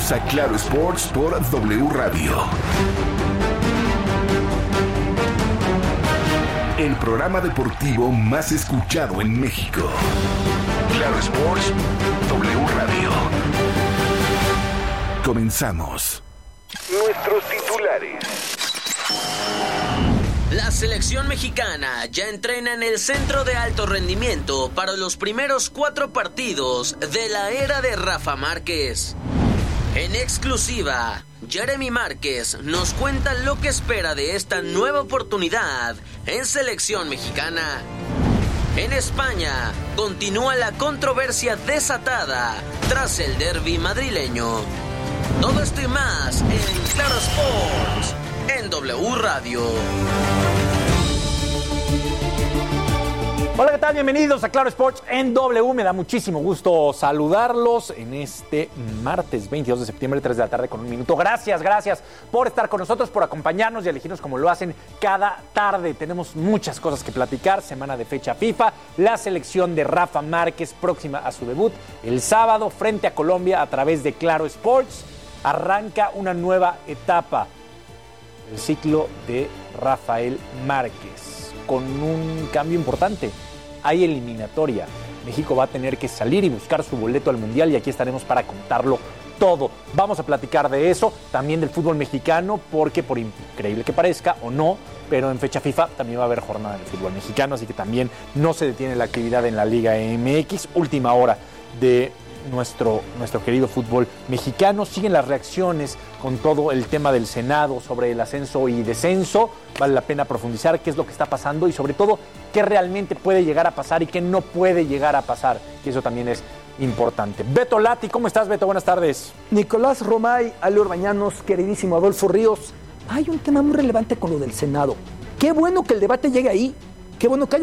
Bienvenidos a Claro Sports por W Radio. El programa deportivo más escuchado en México. Claro Sports, W Radio. Comenzamos. Nuestros titulares. La selección mexicana ya entrena en el centro de alto rendimiento para los primeros 4 partidos de la era de Rafa Márquez. En exclusiva, Jeremy Márquez nos cuenta lo que espera de esta nueva oportunidad en selección mexicana. En España, continúa la controversia desatada tras el derbi madrileño. Todo esto y más en Claro Sports, en W Radio. Hola, ¿qué tal? Bienvenidos a Claro Sports en W. Me da muchísimo gusto saludarlos en este martes 22 de septiembre, 3 de la tarde con 1 minuto. Gracias por estar con nosotros, por acompañarnos y elegirnos como lo hacen cada tarde. Tenemos muchas cosas que platicar. Semana de fecha FIFA, la selección de Rafa Márquez próxima a su debut el sábado frente a Colombia a través de Claro Sports. Arranca una nueva etapa, el ciclo de Rafael Márquez, con un cambio importante. Hay eliminatoria. México va a tener que salir y buscar su boleto al Mundial y aquí estaremos para contarlo todo. Vamos a platicar de eso, también del fútbol mexicano, porque por increíble que parezca o no, pero en fecha FIFA también va a haber jornada del fútbol mexicano, así que también no se detiene la actividad en la Liga MX. Última hora de nuestro querido fútbol mexicano. Siguen las reacciones con todo el tema del Senado sobre el ascenso y descenso. Vale la pena profundizar qué es lo que está pasando y sobre todo qué realmente puede llegar a pasar y qué no puede llegar a pasar, que eso también es importante. Beto Lati, ¿cómo estás, Beto? Buenas tardes. Nicolás Romay, Ale Orbañanos, queridísimo Adolfo Ríos. Hay un tema muy relevante con lo del Senado. Qué bueno que el debate llegue ahí. Qué bueno que haya